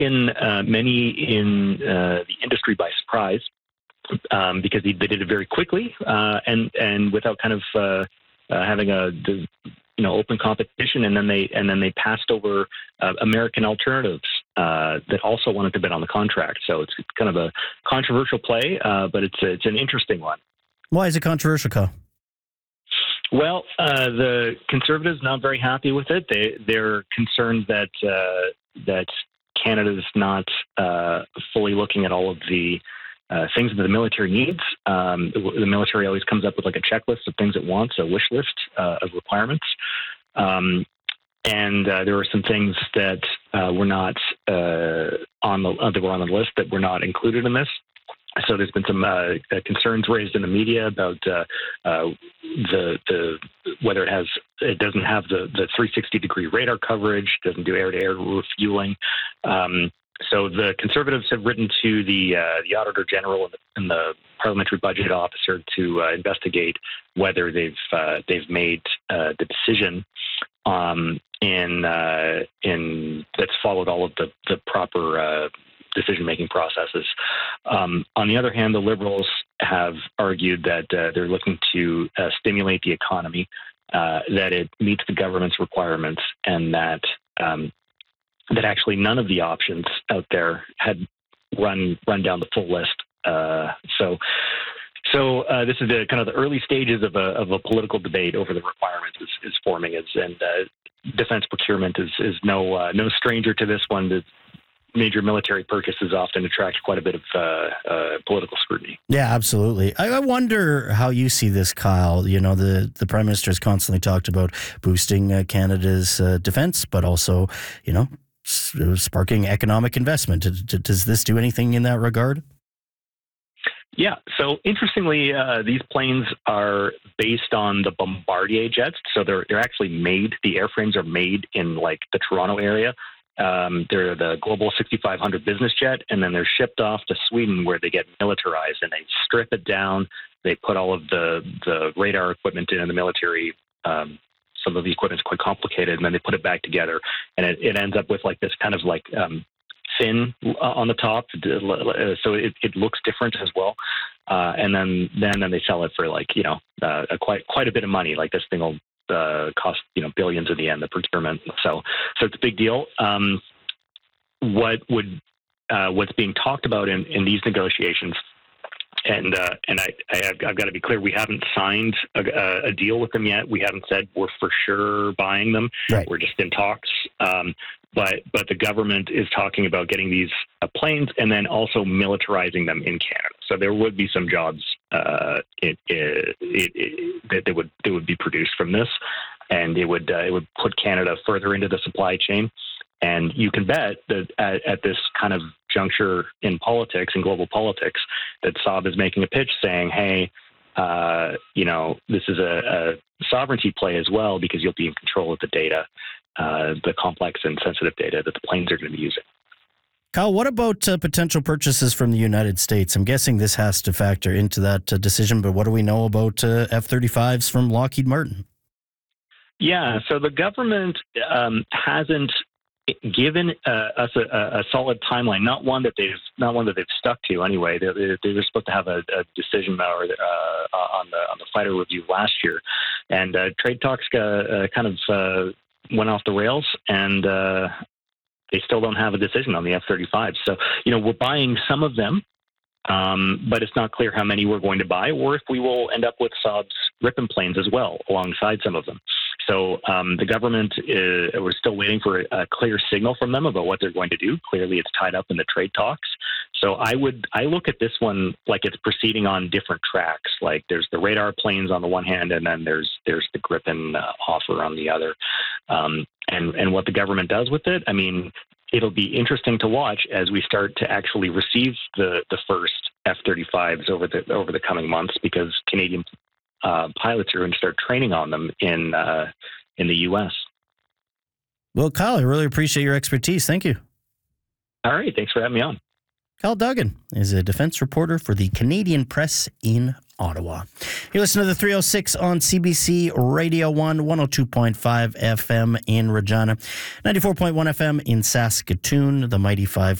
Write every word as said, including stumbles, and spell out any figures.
taken uh, many in uh, the industry by surprise um, because they, they did it very quickly uh, and and without kind of uh, uh, having a the, you know open competition, and then they and then they passed over uh, American alternatives uh, that also wanted to bid on the contract. So it's kind of a controversial play, uh, but it's a, it's an interesting one. Why is it controversial, Kyle? Well, uh, the Conservatives not very happy with it. They they're concerned that uh, that Canada's not uh, fully looking at all of the uh, things that the military needs. Um, the, the military always comes up with like a checklist of things it wants, a wish list uh, of requirements, um, and uh, there were some things that uh, were not uh, on the uh, that were on the list that were not included in this. So there's been some uh, concerns raised in the media about uh, uh, the the whether it has it doesn't have the, the three sixty degree radar coverage, doesn't do air to air refueling. Um, so the Conservatives have written to the uh, the Auditor General and the, and the Parliamentary Budget Officer to uh, investigate whether they've uh, they've made uh, the decision um, in uh, in that's followed all of the the proper Uh, decision-making processes. Um, on the other hand, the Liberals have argued that uh, they're looking to uh, stimulate the economy, uh, that it meets the government's requirements, and that um, that actually none of the options out there had run run down the full list. Uh, so. So uh, this is the kind of the early stages of a of a political debate over the requirements is, is forming, is, and uh, defense procurement is is no uh, no stranger to this one. The major military purchases often attract quite a bit of uh, uh, political scrutiny. Yeah, absolutely. I, I wonder how you see this, Kyle. You know, the, the Prime Minister has constantly talked about boosting uh, Canada's uh, defense, but also, you know, s- sparking economic investment. D- does this do anything in that regard? Yeah. So interestingly, uh, these planes are based on the Bombardier jets. So they're they're actually made. The airframes are made in like the Toronto area. Um, they're the Global sixty-five hundred business jet, and then they're shipped off to Sweden where they get militarized, and they strip it down. They put all of the, the radar equipment in, and the military. Um, some of the equipment's quite complicated, and then they put it back together, and it, it ends up with like this kind of like um, fin on the top, so it, it looks different as well. Uh, and then, then then they sell it for like you know uh, a quite quite a bit of money. Like this thing will Uh, cost you know billions in the end, the procurement. So so it's a big deal. Um, what would uh, what's being talked about in, in these negotiations, and uh, and I, I have, I've got to be clear, we haven't signed a, a deal with them yet. We haven't said we're for sure buying them. Right. We're just in talks. Um, but but the government is talking about getting these uh, planes and then also militarizing them in Canada. So there would be some jobs uh, it, it, it, it, that they would that would be produced from this, and it would uh, it would put Canada further into the supply chain. And you can bet that at, at this kind of juncture in politics and global politics, that Saab is making a pitch saying, "Hey, uh, you know, this is a, a sovereignty play as well because you'll be in control of the data, uh, the complex and sensitive data that the planes are going to be using." Kyle, what about uh, potential purchases from the United States? I'm guessing this has to factor into that uh, decision, but what do we know about uh, F thirty-fives from Lockheed Martin? Yeah, so the government um, hasn't given uh, us a, a solid timeline, not one that they've not one that they've stuck to anyway. They, they, they were supposed to have a, a decision or, uh, on the on the fighter review last year, and uh, trade talks uh, uh, kind of uh, went off the rails, and uh, they still don't have a decision on the F thirty-five. So, you know, we're buying some of them, um, but it's not clear how many we're going to buy, or if we will end up with Saab's Gripen planes as well, alongside some of them. So um, the government, is, we're still waiting for a clear signal from them about what they're going to do. Clearly, it's tied up in the trade talks. So I would I look at this one like it's proceeding on different tracks. Like there's the radar planes on the one hand, and then there's there's the Gripen uh, offer on the other. Um, and and what the government does with it, I mean, it'll be interesting to watch as we start to actually receive the the first F thirty-fives over the over the coming months, because Canadian uh, pilots are going to start training on them in uh, in the U S. Well, Kyle, I really appreciate your expertise. Thank you. All right, thanks for having me on. Kyle Duggan is a defense reporter for the Canadian Press in Ottawa. You listen to the three oh six on C B C Radio one, one oh two point five F M in Regina, ninety-four point one F M in Saskatoon, the Mighty five